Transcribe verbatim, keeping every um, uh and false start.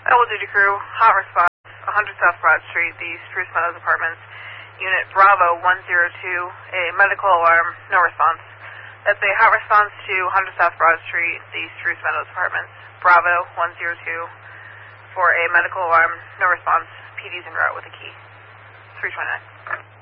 Double duty crew, hot response, one hundred South Broad Street, the Spruce Meadows Apartments. Unit Bravo one zero two, a medical alarm, no response. That's a hot response to one hundred South Broad Street, the Spruce Meadows Apartments. Bravo one zero two for a medical alarm, no response. P D's en route with a key. three twenty-nine.